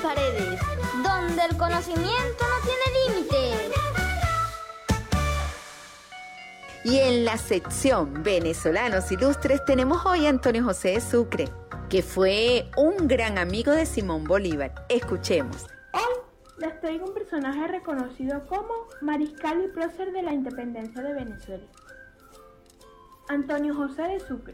paredes, donde el conocimiento no tiene límites. Y en la sección Venezolanos Ilustres tenemos hoy a Antonio José de Sucre, que fue un gran amigo de Simón Bolívar. Escuchemos. Hoy les traigo un personaje reconocido como mariscal y prócer de la independencia de Venezuela. Antonio José de Sucre.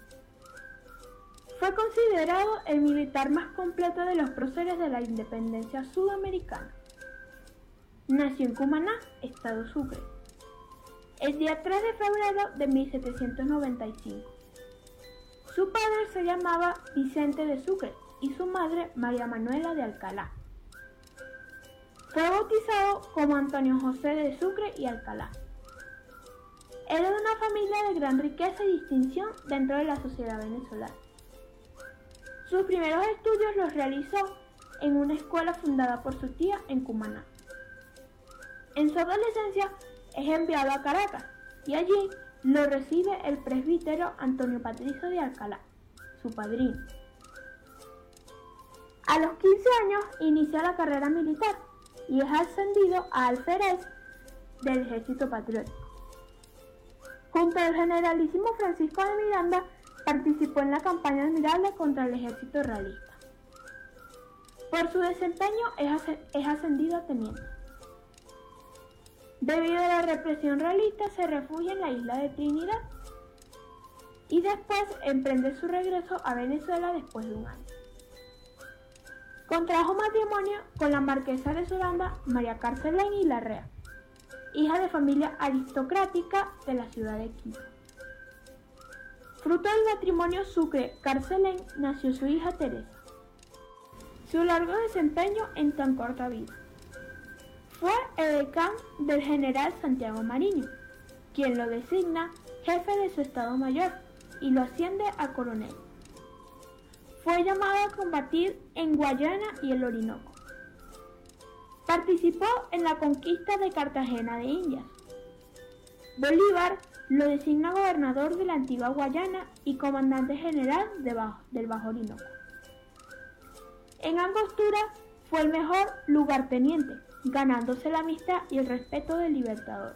Fue considerado el militar más completo de los próceres de la independencia sudamericana. Nació en Cumaná, estado Sucre, el día 3 de febrero de 1795. Su padre se llamaba Vicente de Sucre y su madre María Manuela de Alcalá. Fue bautizado como Antonio José de Sucre y Alcalá. Era de una familia de gran riqueza y distinción dentro de la sociedad venezolana. Sus primeros estudios los realizó en una escuela fundada por su tía en Cumaná. En su adolescencia es enviado a Caracas y allí lo recibe el presbítero Antonio Patricio de Alcalá, su padrino. A los 15 años inicia la carrera militar y es ascendido a alférez del ejército patriótico. Junto al generalísimo Francisco de Miranda, participó en la campaña admirable contra el ejército realista. Por su desempeño es ascendido a teniente. Debido a la represión realista, se refugia en la isla de Trinidad y después emprende su regreso a Venezuela después de un año. Contrajo matrimonio con la marquesa de Suranda, María Carcelén y Larrea, hija de familia aristocrática de la ciudad de Quito. Fruto del matrimonio Sucre-Carcelén nació su hija Teresa. Su largo desempeño en tan corta vida. Fue edecán del general Santiago Mariño, quien lo designa jefe de su Estado Mayor y lo asciende a coronel. Fue llamado a combatir en Guayana y el Orinoco. Participó en la conquista de Cartagena de Indias. Bolívar lo designa gobernador de la antigua Guayana y comandante general del Bajo Orinoco. En Angostura fue el mejor lugarteniente, ganándose la amistad y el respeto del Libertador.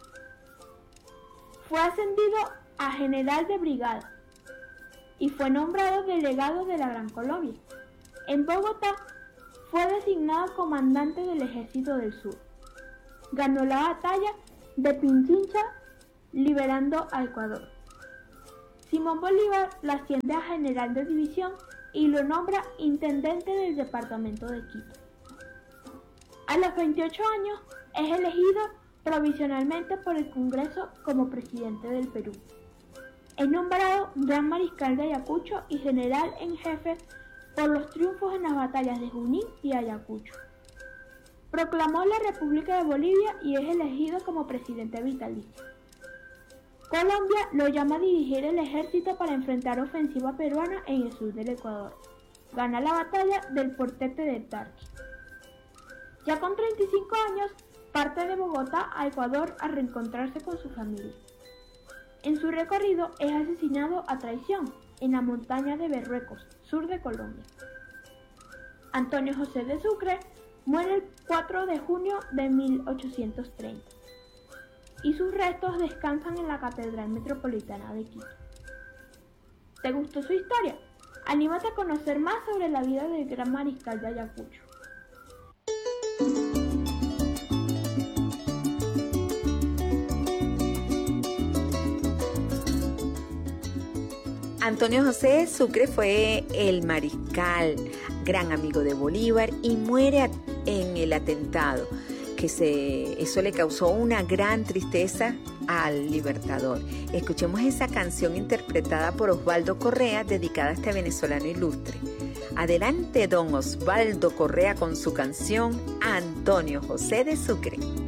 Fue ascendido a general de brigada y fue nombrado delegado de la Gran Colombia. En Bogotá fue designado comandante del Ejército del Sur. Ganó la batalla de Pichincha, liberando a Ecuador. Simón Bolívar lo asciende a general de división y lo nombra intendente del departamento de Quito. A los 28 años es elegido provisionalmente por el Congreso como presidente del Perú. Es nombrado gran mariscal de Ayacucho y general en jefe por los triunfos en las batallas de Junín y Ayacucho. Proclamó la República de Bolivia y es elegido como presidente vitalicio. Colombia lo llama a dirigir el ejército para enfrentar ofensiva peruana en el sur del Ecuador. Gana la batalla del Portete del Tarqui. Ya con 35 años, parte de Bogotá a Ecuador a reencontrarse con su familia. En su recorrido es asesinado a traición en la montaña de Berruecos, sur de Colombia. Antonio José de Sucre muere el 4 de junio de 1830 y sus restos descansan en la Catedral Metropolitana de Quito. ¿Te gustó su historia? Anímate a conocer más sobre la vida del gran mariscal de Ayacucho. Antonio José de Sucre fue el mariscal, gran amigo de Bolívar y muere en el atentado, eso le causó una gran tristeza al Libertador. Escuchemos esa canción interpretada por Osvaldo Correa, dedicada a este venezolano ilustre. Adelante, don Osvaldo Correa, con su canción Antonio José de Sucre.